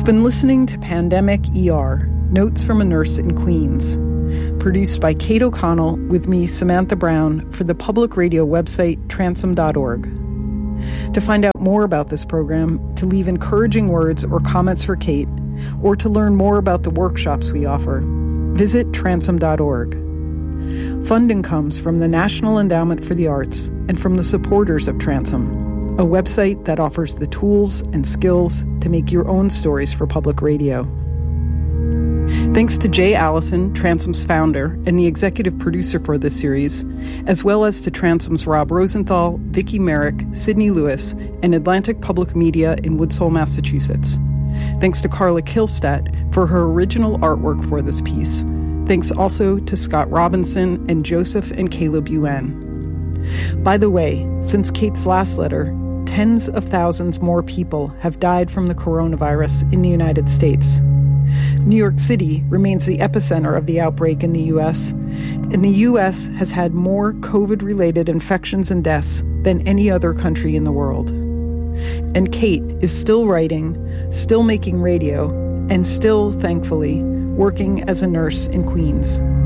You've been listening to Pandemic ER, Notes from a Nurse in Queens, produced by Kate O'Connell with me, Samantha Brown, for the public radio website transom.org. To find out more about this program, to leave encouraging words or comments for Kate, or to learn more about the workshops we offer, visit transom.org. Funding comes from the National Endowment for the Arts and from the supporters of Transom, a website that offers the tools and skills to make your own stories for public radio. Thanks to Jay Allison, Transom's founder and the executive producer for this series, as well as to Transom's Rob Rosenthal, Vicki Merrick, Sydney Lewis, and Atlantic Public Media in Woods Hole, Massachusetts. Thanks to Carla Kilstadt for her original artwork for this piece. Thanks also to Scott Robinson and Joseph and Caleb Yuen. By the way, since Kate's last letter, tens of thousands more people have died from the coronavirus in the United States. New York City remains the epicenter of the outbreak in the U.S., and the U.S. has had more COVID-related infections and deaths than any other country in the world. And Kate is still writing, still making radio, and still, thankfully, working as a nurse in Queens.